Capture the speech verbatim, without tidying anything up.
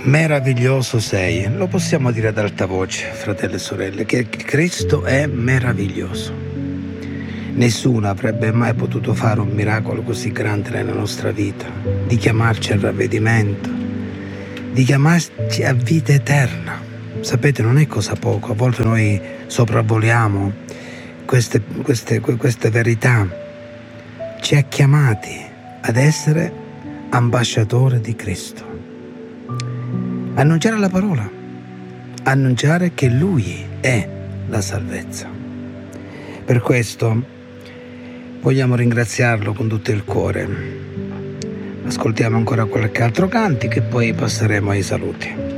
Meraviglioso sei, lo possiamo dire ad alta voce, fratelli e sorelle, che Cristo è meraviglioso. Nessuno avrebbe mai potuto fare un miracolo così grande nella nostra vita, di chiamarci al ravvedimento, di chiamarci a vita eterna. Sapete, non è cosa poco, a volte noi sopravvoliamo queste, queste, queste verità. Ci ha chiamati ad essere ambasciatori di Cristo. Annunciare la parola, annunciare che Lui è la salvezza. Per questo vogliamo ringraziarlo con tutto il cuore. Ascoltiamo ancora qualche altro cantico e poi passeremo ai saluti.